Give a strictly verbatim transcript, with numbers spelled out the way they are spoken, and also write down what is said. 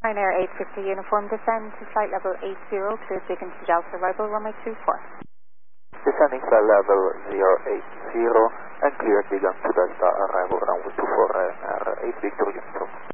Ryanair eight fifty uniform descend to flight level eight zero, clear speaking to Delta arrival runway two four. Descending flight level zero eight zero and clear beacon to Delta arrival runway two four, Ryanair eight Victor uniform.